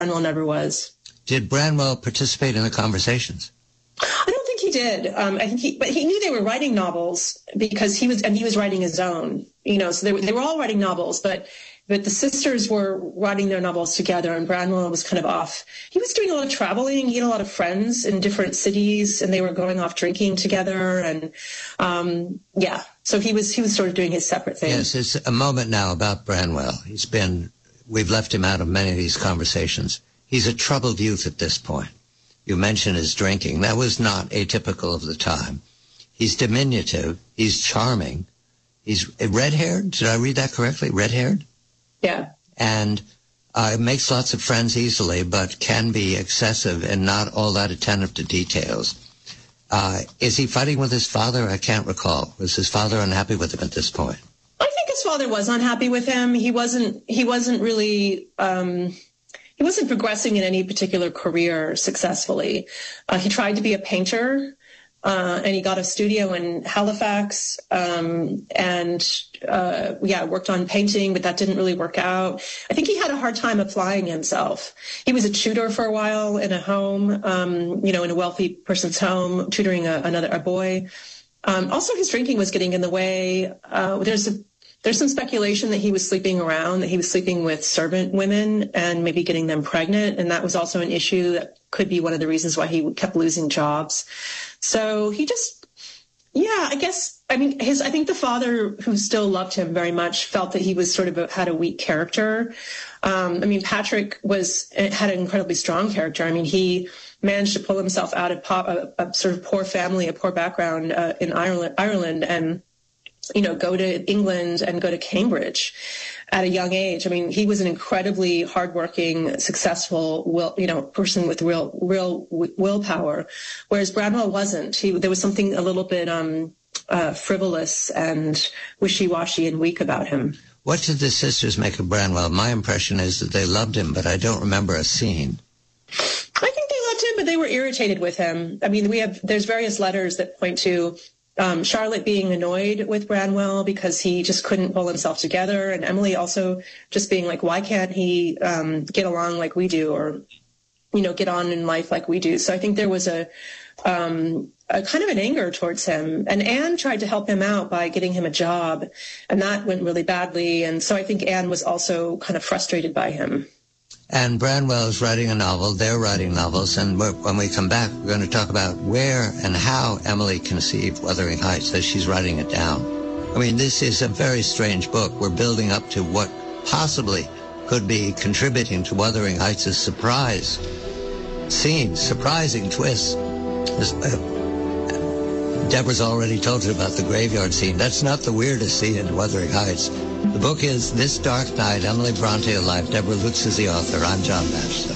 Branwell never was. Did Branwell participate in the conversations? I don't think he did. But he knew they were writing novels because he was writing his own. So they were all writing novels, but the sisters were writing their novels together, and Branwell was kind of off. He was doing a lot of traveling. He had a lot of friends in different cities, and they were going off drinking together. And so he was sort of doing his separate thing. Yes, it's a moment now about Branwell. We've left him out of many of these conversations. He's a troubled youth at this point. You mentioned his drinking. That was not atypical of the time. He's diminutive. He's charming. He's red-haired. Did I read that correctly? Red-haired? Yeah. And makes lots of friends easily, but can be excessive and not all that attentive to details. Is he fighting with his father? I can't recall. Was his father unhappy with him at this point? I think his father was unhappy with him. He wasn't really... He wasn't progressing in any particular career successfully. He tried to be a painter, and he got a studio in Halifax, worked on painting, but that didn't really work out. I think he had a hard time applying himself. He was a tutor for a while in a home, in a wealthy person's home, tutoring a boy. Also, his drinking was getting in the way. There's some speculation that he was sleeping around, that he was sleeping with servant women and maybe getting them pregnant. And that was also an issue that could be one of the reasons why he kept losing jobs. So he just, I think the father, who still loved him very much, felt that he was had a weak character. Patrick had an incredibly strong character. He managed to pull himself out of a sort of poor family, a poor background in Ireland, and go to England and go to Cambridge at a young age. He was an incredibly hardworking, successful, person with real willpower, whereas Branwell wasn't. There was something a little bit frivolous and wishy-washy and weak about him. What did the sisters make of Branwell? My impression is that they loved him, but I don't remember a scene. I think they loved him, but they were irritated with him. There's various letters that point to Charlotte being annoyed with Branwell because he just couldn't pull himself together, and Emily also just being like, why can't he get along like we do, or get on in life like we do. So I think there was a kind of an anger towards him, and Anne tried to help him out by getting him a job, and that went really badly. And so I think Anne was also kind of frustrated by him. And Branwell is writing a novel, they're writing novels, and when we come back, we're going to talk about where and how Emily conceived Wuthering Heights as she's writing it down. This is a very strange book. We're building up to what possibly could be contributing to Wuthering Heights' surprise scenes, surprising twists. Deborah's already told you about the graveyard scene. That's not the weirdest scene in Wuthering Heights. The book is This Dark Night, Emily Bronte Alive. Deborah Lutz is the author. I'm John Batchelor.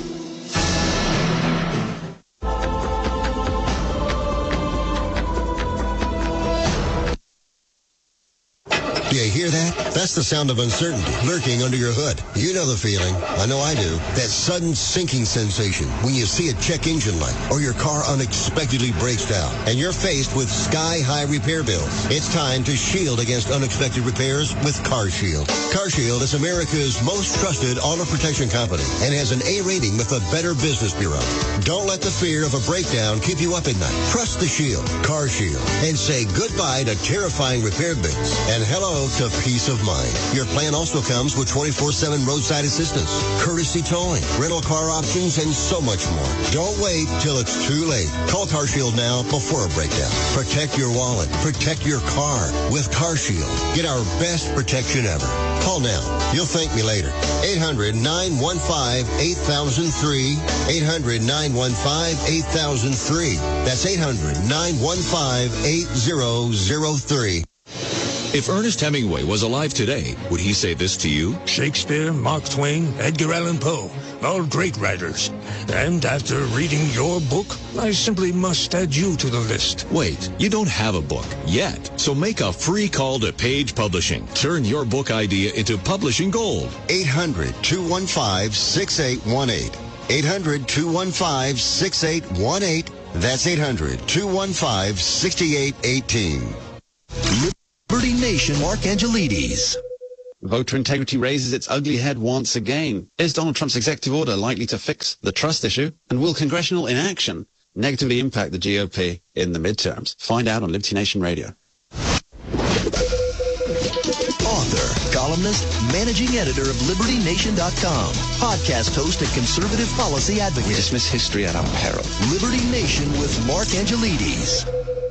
You hear that? That's the sound of uncertainty lurking under your hood. You know the feeling. I know I do. That sudden sinking sensation when you see a check engine light or your car unexpectedly breaks down and you're faced with sky-high repair bills. It's time to shield against unexpected repairs with CarShield. CarShield is America's most trusted auto protection company and has an A rating with the Better Business Bureau. Don't let the fear of a breakdown keep you up at night. Trust the Shield, CarShield, and say goodbye to terrifying repair bills and hello to peace of mind. Your plan also comes with 24/7 roadside assistance, courtesy towing, rental car options, and so much more. Don't wait till it's too late. Call CarShield now before a breakdown. Protect your wallet. Protect your car with CarShield. Get our best protection ever. Call now. You'll thank me later. 800-915-8003. 800-915-8003. That's 800-915-8003. If Ernest Hemingway was alive today, would he say this to you? Shakespeare, Mark Twain, Edgar Allan Poe, all great writers. And after reading your book, I simply must add you to the list. Wait, you don't have a book yet. So make a free call to Page Publishing. Turn your book idea into publishing gold. 800-215-6818. 800-215-6818. That's 800-215-6818. Liberty Nation, Mark Angelides. Voter integrity raises its ugly head once again. Is Donald Trump's executive order likely to fix the trust issue? And will congressional inaction negatively impact the GOP in the midterms? Find out on Liberty Nation Radio. Author, columnist, managing editor of LibertyNation.com, podcast host and conservative policy advocate. We dismiss history at our peril. Liberty Nation with Mark Angelides.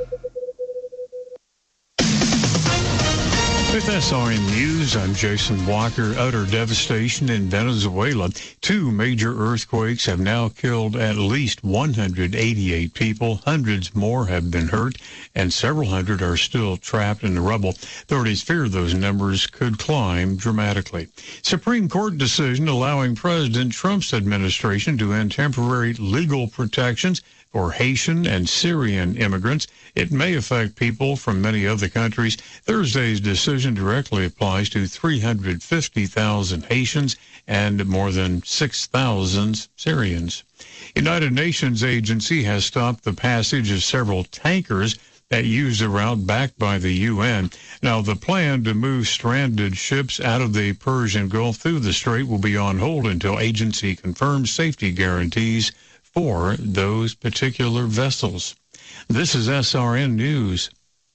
With SRN News, I'm Jason Walker. Utter devastation in Venezuela. 2 major earthquakes have now killed at least 188 people. Hundreds more have been hurt, and several hundred are still trapped in the rubble. Authorities fear those numbers could climb dramatically. Supreme Court decision allowing President Trump's administration to end temporary legal protections for Haitian and Syrian immigrants. It may affect people from many other countries. Thursday's decision directly applies to 350,000 Haitians and more than 6,000 Syrians. United Nations agency has stopped the passage of several tankers that use the route backed by the UN. Now, the plan to move stranded ships out of the Persian Gulf through the strait will be on hold until agency confirms safety guarantees for those particular vessels. This is SRN News.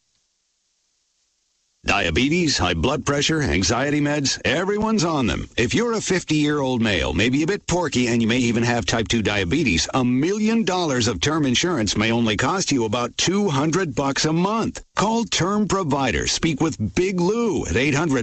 Diabetes, high blood pressure, anxiety meds, everyone's on them. If you're a 50-year-old male, maybe a bit porky, and you may even have type 2 diabetes, $1 million of term insurance may only cost you about $200 a month. Call Term Provider. Speak with Big Lou at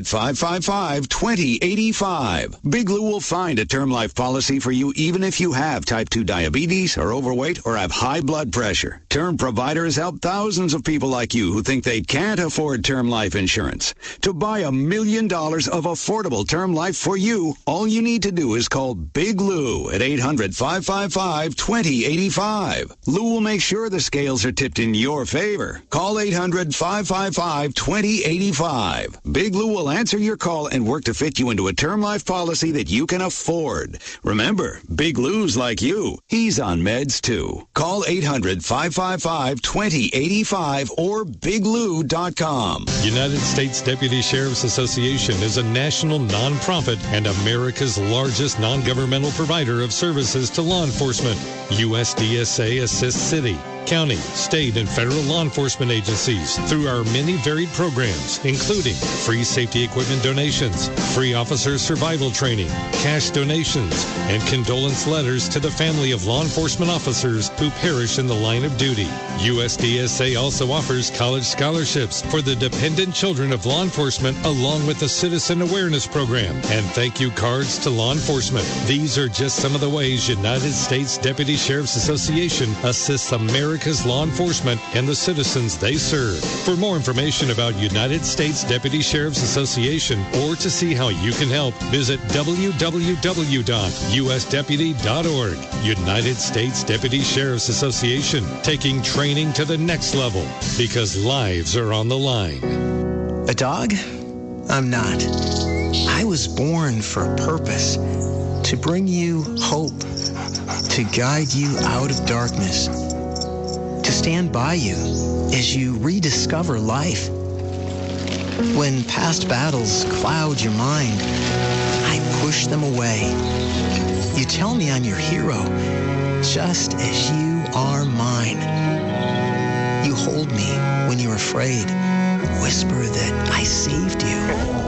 800-555-2085. Big Lou will find a term life policy for you even if you have type 2 diabetes, are overweight, or have high blood pressure. Term Provider has helped thousands of people like you who think they can't afford term life insurance. To buy $1 million of affordable term life for you, all you need to do is call Big Lou at 800-555-2085. Lou will make sure the scales are tipped in your favor. Call 800-555-2085. Big Lou will answer your call and work to fit you into a term life policy that you can afford. Remember, Big Lou's like you. He's on meds too. Call 800-555-2085 or biglou.com. United States Deputy Sheriff's Association is a national nonprofit and America's largest non-governmental provider of services to law enforcement. USDSA assists city, county, state, and federal law enforcement agencies through our many varied programs, including free safety equipment donations, free officer survival training, cash donations, and condolence letters to the family of law enforcement officers who perish in the line of duty. USDSA also offers college scholarships for the dependent children of law enforcement, along with the Citizen Awareness Program and thank you cards to law enforcement. These are just some of the ways United States Deputy Sheriff's Association assists America's law enforcement and the citizens they serve. For more information about United States Deputy Sheriff's Association or to see how you can help, visit www.usdeputy.org. United States Deputy Sheriff's Association, taking training to the next level because lives are on the line. A dog? I'm not. I was born for a purpose, to bring you hope, to guide you out of darkness, to stand by you as you rediscover life. When past battles cloud your mind, I push them away. You tell me I'm your hero, just as you are mine. You hold me when you're afraid, whisper that I saved you.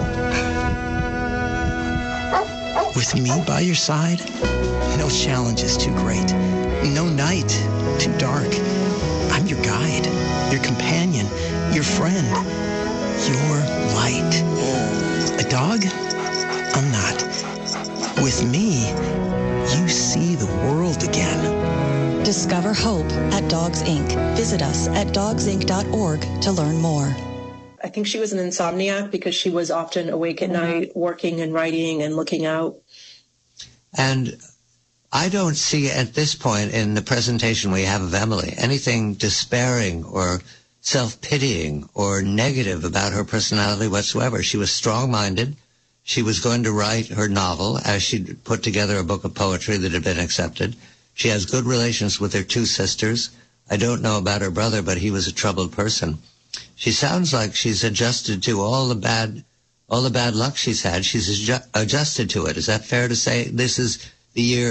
With me by your side, no challenge is too great, no night too dark. I'm your guide, your companion, your friend, your light. A dog? I'm not. With me, you see the world again. Discover hope at Dogs Inc. Visit us at dogsinc.org to learn more. I think she was an insomniac because she was often awake at night, working and writing and looking out. And I don't see at this point in the presentation we have of Emily anything despairing or self-pitying or negative about her personality whatsoever. She was strong-minded. She was going to write her novel as she'd put together a book of poetry that had been accepted. She has good relations with her 2 sisters. I don't know about her brother, but he was a troubled person. She sounds like she's adjusted to all the bad all the bad luck she's had, she's adjusted to it. Is that fair to say? This is the year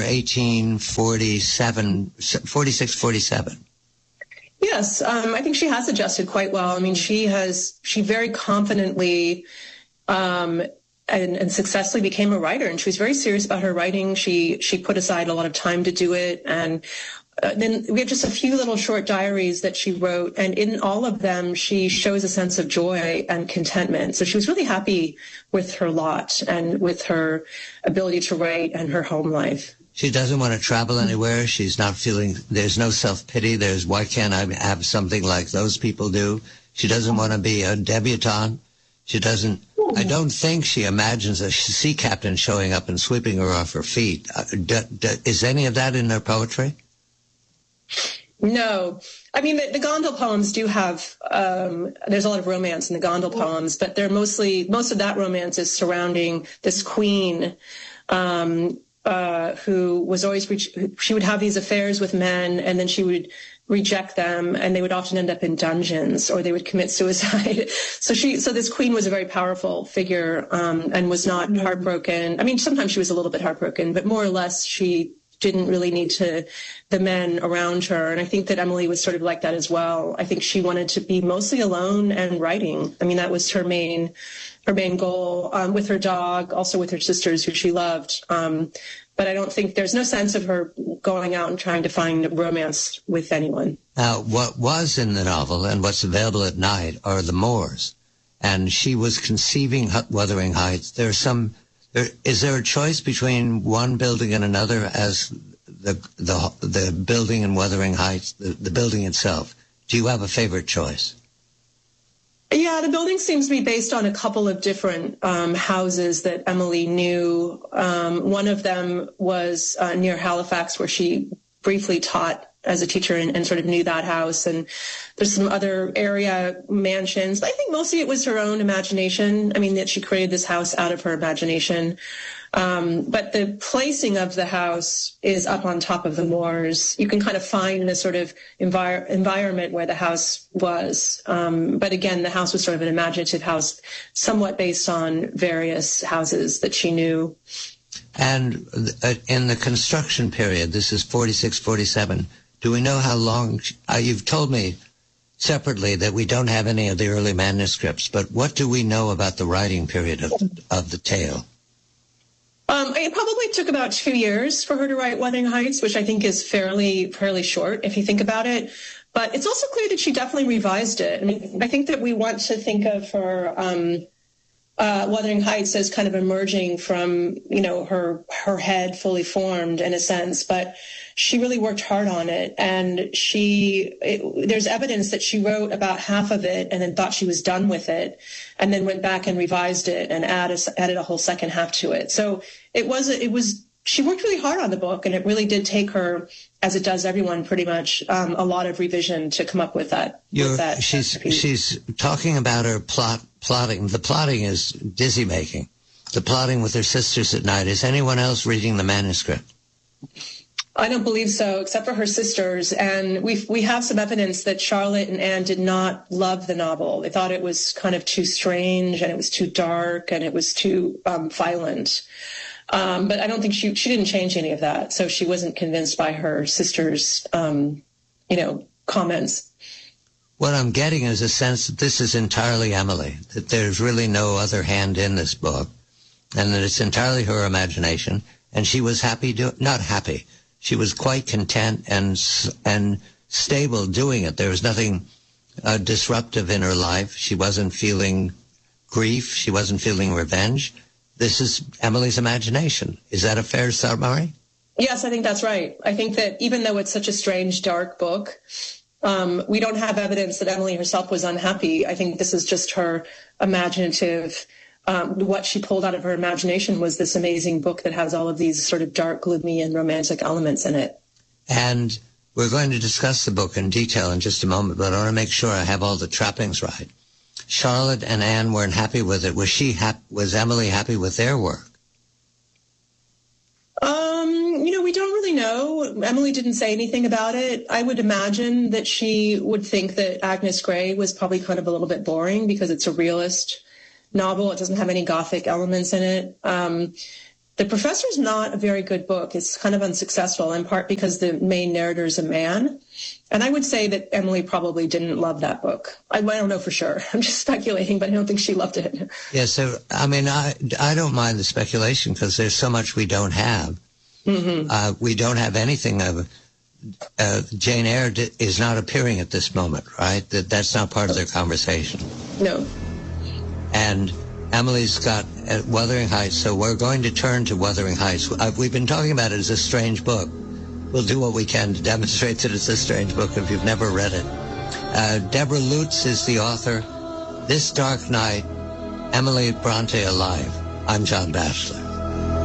46-47. Yes, I think she has adjusted quite well. I mean, she very confidently and successfully became a writer, and she was very serious about her writing. She put aside a lot of time to do it, and then we have just a few little short diaries that she wrote, and in all of them, she shows a sense of joy and contentment. So she was really happy with her lot and with her ability to write and her home life. She doesn't want to travel anywhere. She's not feeling, there's no self-pity. Why can't I have something like those people do? She doesn't want to be a debutante. She doesn't, I don't think she imagines a sea captain showing up and sweeping her off her feet. Is any of that in her poetry? No. I mean, the Gondel poems do have, there's a lot of romance in the Gondel poems, but they're most of that romance is surrounding this queen, who was always, she would have these affairs with men, and then she would reject them, and they would often end up in dungeons, or they would commit suicide. So this queen was a very powerful figure, and was not heartbroken. I mean, sometimes she was a little bit heartbroken, but more or less she didn't really need the men around her. And I think that Emily was sort of like that as well. I think she wanted to be mostly alone and writing. I mean, that was her main goal, with her dog, also with her sisters who she loved. But I don't think there's no sense of her going out and trying to find romance with anyone. Now, what was in the novel and what's available at night are the moors. And she was conceiving Wuthering Heights. Is there a choice between one building and another as the building in Wuthering Heights, the building itself? Do you have a favorite choice? Yeah, the building seems to be based on a couple of different houses that Emily knew. One of them was near Halifax, where she briefly taught as a teacher and sort of knew that house. And there's some other area mansions. But I think mostly it was her own imagination. I mean, that she created this house out of her imagination. But the placing of the house is up on top of the moors. You can kind of find the sort of environment where the house was. But again, the house was sort of an imaginative house, somewhat based on various houses that she knew. And in the construction period, this is 46, 47, do we know how long? You've told me separately that we don't have any of the early manuscripts, but what do we know about the writing period of the tale? It probably took about 2 years for her to write Wuthering Heights, which I think is fairly short if you think about it. But it's also clear that she definitely revised it. I mean, I think that we want to think of her Wuthering Heights as kind of emerging from, her head fully formed in a sense, but she really worked hard on it. And there's evidence that she wrote about half of it and then thought she was done with it, and then went back and revised it and added a whole second half to it. So she worked really hard on the book, and it really did take her, as it does everyone pretty much, a lot of revision to come up with that. She's talking about her plotting. The plotting is dizzy-making. The plotting with her sisters at night. Is anyone else reading the manuscript? I don't believe so, except for her sisters. And we have some evidence that Charlotte and Anne did not love the novel. They thought it was kind of too strange, and it was too dark, and it was too violent. But I don't think she didn't change any of that. So she wasn't convinced by her sisters', comments. What I'm getting is a sense that this is entirely Emily, that there's really no other hand in this book, and that it's entirely her imagination. And she was not happy. She was quite content and stable doing it. There was nothing disruptive in her life. She wasn't feeling grief. She wasn't feeling revenge. This is Emily's imagination. Is that a fair summary? Yes, I think that's right. I think that even though it's such a strange, dark book, we don't have evidence that Emily herself was unhappy. I think this is just her imaginative. What she pulled out of her imagination was this amazing book that has all of these sort of dark, gloomy, and romantic elements in it. And we're going to discuss the book in detail in just a moment, but I want to make sure I have all the trappings right. Charlotte and Anne weren't happy with it. Was Emily happy with their work? We don't really know. Emily didn't say anything about it. I would imagine that she would think that Agnes Grey was probably kind of a little bit boring because it's a realist novel. It doesn't have any Gothic elements in it. The Professor's not a very good book. It's kind of unsuccessful, in part because the main narrator is a man. And I would say that Emily probably didn't love that book. I don't know for sure. I'm just speculating, but I don't think she loved it. Yeah, so, I mean, I don't mind the speculation because there's so much we don't have. Mm-hmm. We don't have anything of... Jane Eyre is not appearing at this moment, right? That's not part of their conversation. No. And Emily's got Wuthering Heights, so we're going to turn to Wuthering Heights. We've been talking about it as a strange book. We'll do what we can to demonstrate that it's a strange book if you've never read it. Deborah Lutz is the author. This Dark Night, Emily Bronte Alive. I'm John Batchelor.